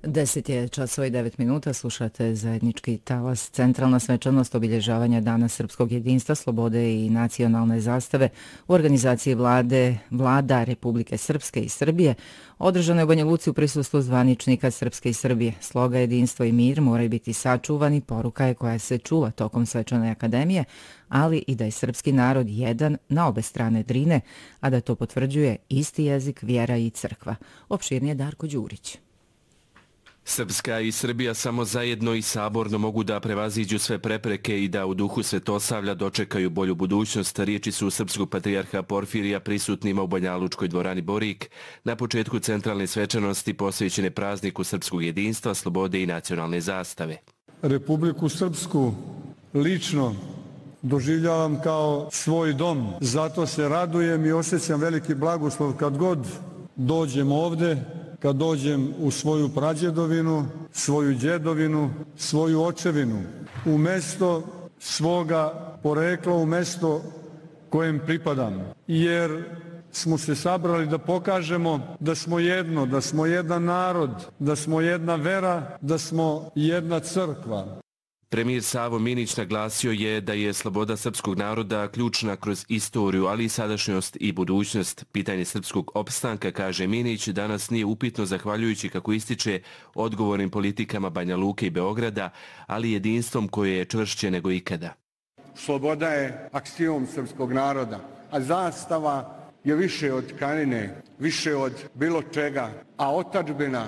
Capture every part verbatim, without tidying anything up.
Deset je časova i devet minuta, slušate zajednički talas. Centralna svečanost obilježavanja Dana srpskog jedinstva, slobode i nacionalne zastave u organizaciji vlade, vlada Republike Srpske i Srbije održana je u Banja Luci u prisustvu zvaničnika Srpske i Srbije. Sloga jedinstvo i mir moraju biti sačuvani, poruka je koja se čula tokom svečane akademije, ali i da je srpski narod jedan na obe strane Drine, a da to potvrđuje isti jezik, vjera i crkva. Opširnije Darko Đurić. Srpska i Srbija samo zajedno i saborno mogu da prevaziđu sve prepreke i da u duhu svetosavlja dočekaju bolju budućnost. Riječi su srpskog patrijarha Porfirija prisutnima u Banjalučkoj dvorani Borik na početku centralne svečanosti posvećene prazniku srpskog jedinstva, slobode i nacionalne zastave. Republiku Srpsku lično doživljavam kao svoj dom. Zato se radujem i osjećam veliki blagoslov kad god dođem ovde, kad dođem u svoju prađedovinu, svoju djedovinu, svoju očevinu, u mesto svoga porekla, u mesto kojem pripadam. Jer smo se sabrali da pokažemo da smo jedno, da smo jedan narod, da smo jedna vera, da smo jedna crkva. Premijer Savo Minić naglasio je da je sloboda srpskog naroda ključna kroz istoriju, ali i sadašnjost i budućnost. Pitanje srpskog opstanka, kaže Minić, danas nije upitno zahvaljujući, kako ističe, odgovornim politikama Banja Luke i Beograda, ali jedinstvom koje je čvršće nego ikada. Sloboda je aksiom srpskog naroda, a zastava je više od tkanine, više od bilo čega, a otadžbina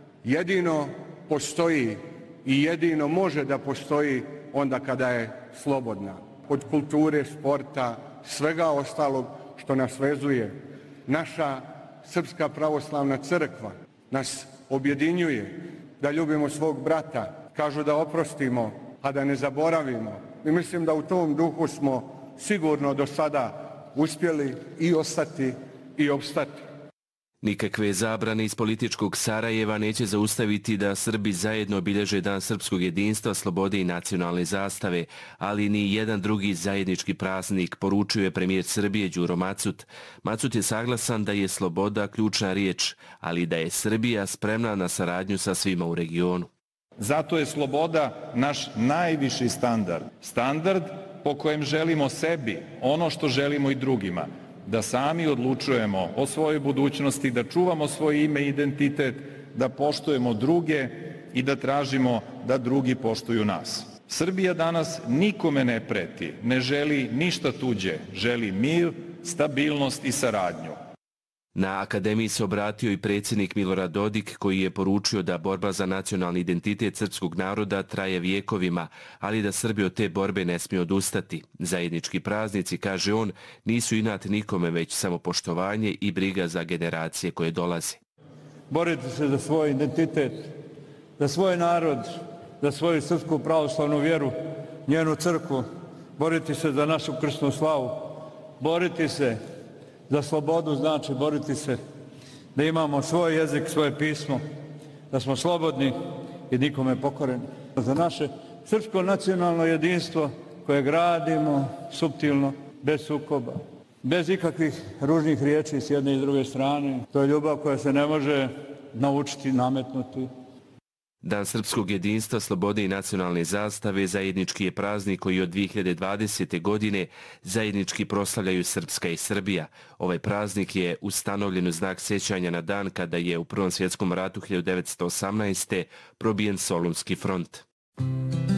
jedino postoji i jedino može da postoji onda kada je slobodna. Od kulture, sporta, svega ostalog što nas vezuje. Naša Srpska pravoslavna crkva nas objedinjuje da ljubimo svog brata, kažu da oprostimo, a da ne zaboravimo. I mislim da u tom duhu smo sigurno do sada uspjeli i ostati i opstati. Nikakve zabrane iz političkog Sarajeva neće zaustaviti da Srbi zajedno obilježe Dan srpskog jedinstva, slobode i nacionalne zastave, ali ni jedan drugi zajednički praznik, poručio je premijer Srbije Đuro Macut. Macut je saglasan da je sloboda ključna riječ, ali da je Srbija spremna na saradnju sa svima u regionu. Zato je sloboda naš najviši standard. Standard po kojem želimo sebi ono što želimo i drugima. Da sami odlučujemo o svojoj budućnosti, da čuvamo svoje ime i identitet, da poštujemo druge i da tražimo da drugi poštuju nas. Srbija danas nikome ne preti, ne želi ništa tuđe, želi mir, stabilnost i saradnju. Na akademiji se obratio i predsjednik Milorad Dodik, koji je poručio da borba za nacionalni identitet srpskog naroda traje vijekovima, ali da Srbi od te borbe ne smiju odustati. Zajednički praznici, kaže on, nisu inat nikome, već samo poštovanje i briga za generacije koje dolaze. Borite se za svoj identitet, za svoj narod, za svoju srpsku pravoslavnu vjeru, njenu crkvu. Boriti se za našu krsnu slavu. Boriti se za slobodu znači boriti se da imamo svoj jezik, svoje pismo, da smo slobodni i nikome pokoreni. Za naše srpsko nacionalno jedinstvo koje gradimo suptilno, bez sukoba, bez ikakvih ružnih riječi s jedne i druge strane. To je ljubav koja se ne može naučiti, nametnuti. Dan srpskog jedinstva, slobode i nacionalne zastave zajednički je praznik koji od dvije hiljade dvadesete. godine zajednički proslavljaju Srpska i Srbija. Ovaj praznik je ustanovljen u znak sjećanja na dan kada je u Prvom svjetskom ratu hiljadu devetsto osamnaeste. probijen Solunski front.